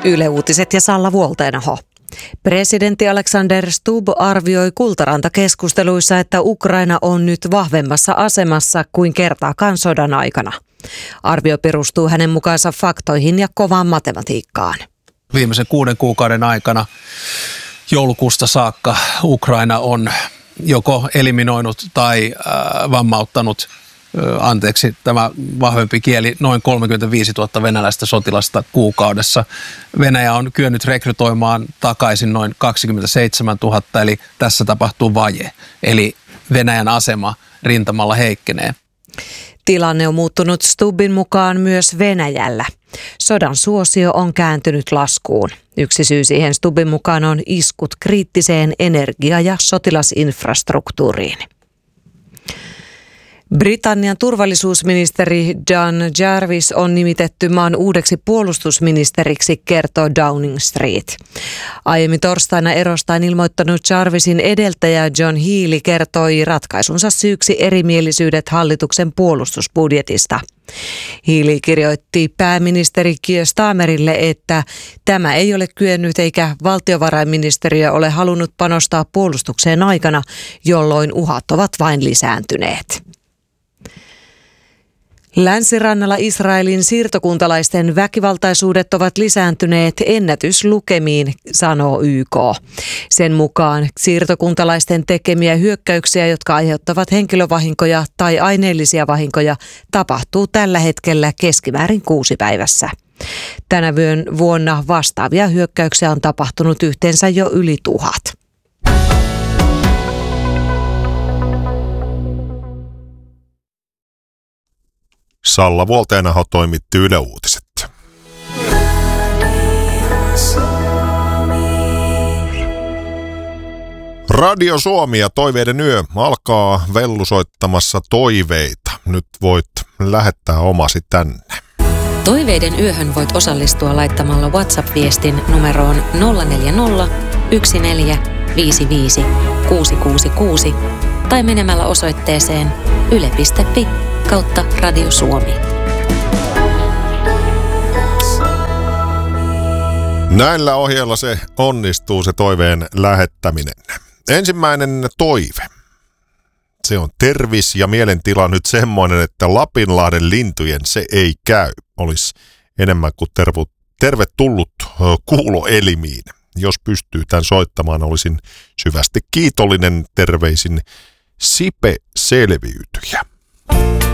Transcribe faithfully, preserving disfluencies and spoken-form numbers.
Yle Uutiset ja Salla Vuolteenaho. Presidentti Alexander Stubb arvioi Kultaranta-keskusteluissa, että Ukraina on nyt vahvemmassa asemassa kuin kertaakaan sodan aikana. Arvio perustuu hänen mukaansa faktoihin ja kovaan matematiikkaan. Viimeisen kuuden kuukauden aikana joulukuusta saakka Ukraina on joko eliminoinut tai äh, vammauttanut, äh, anteeksi tämä vahvempi kieli, noin kolmekymmentäviisituhatta venäläistä sotilasta kuukaudessa. Venäjä on kyennyt rekrytoimaan takaisin noin kaksikymmentäseitsemäntuhatta, eli tässä tapahtuu vaje. Eli Venäjän asema rintamalla heikkenee. Tilanne on muuttunut Stubbin mukaan myös Venäjällä. Sodan suosio on kääntynyt laskuun. Yksi syy siihen Stubbin mukaan on iskut kriittiseen energia- ja sotilasinfrastruktuuriin. Britannian turvallisuusministeri John Jarvis on nimitetty maan uudeksi puolustusministeriksi, kertoo Downing Street. Aiemmin torstaina erostaan ilmoittanut Jarvisin edeltäjä John Healey kertoi ratkaisunsa syyksi erimielisyydet hallituksen puolustusbudjetista. Healey kirjoitti pääministeri Keir Starmerille, että tämä ei ole kyennyt eikä valtiovarainministeriö ole halunnut panostaa puolustukseen aikana, jolloin uhat ovat vain lisääntyneet. Länsirannalla Israelin siirtokuntalaisten väkivaltaisuudet ovat lisääntyneet ennätyslukemiin, sanoo Y K. Sen mukaan siirtokuntalaisten tekemiä hyökkäyksiä, jotka aiheuttavat henkilövahinkoja tai aineellisia vahinkoja, tapahtuu tällä hetkellä keskimäärin kuusi päivässä. Tänä vuonna vastaavia hyökkäyksiä on tapahtunut yhteensä jo yli tuhat. Salla Vuolteenaho toimitti Yle Uutiset. Radio Suomi ja Toiveiden yö alkaa vellusoittamassa toiveita. Nyt voit lähettää omasi tänne. Toiveiden yöhön voit osallistua laittamalla WhatsApp-viestin numeroon nolla neljä nolla, yksi neljä, viisi viisi, kuusi kuusi kuusi tai menemällä osoitteeseen yle piste fi kautta Radio Suomi. Näillä ohjeilla se onnistuu, se toiveen lähettäminen. Ensimmäinen toive. Se on tervis ja mielentila nyt semmoinen, että Lapinlahden lintujen se ei käy. Olisi enemmän kuin tervu, tervetullut kuuloelimiin. Jos pystyy tämän soittamaan, olisin syvästi kiitollinen. Terveisin Sipe Selviytyjä.